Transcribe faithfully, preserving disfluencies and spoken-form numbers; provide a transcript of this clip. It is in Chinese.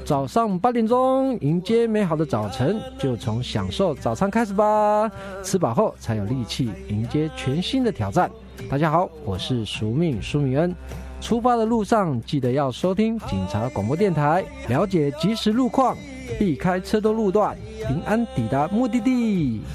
早上八点钟，迎接美好的早晨，就从享受早餐开始吧。吃饱后才有力气迎接全新的挑战。大家好，我是赎命苏明恩。出发的路上，记得要收听警察广播电台，了解即时路况，避开车多路段，平安抵达目的地。